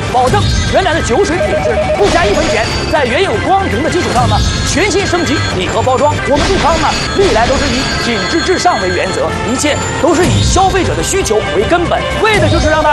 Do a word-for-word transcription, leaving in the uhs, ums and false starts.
保证原来的酒水品质不加一分钱，在原有光瓶的基础上呢，全新升级礼盒包装。我们杜康呢，历来都是以品质至上为原则，一切都是以消费者的需求为根本，为的就是让大家。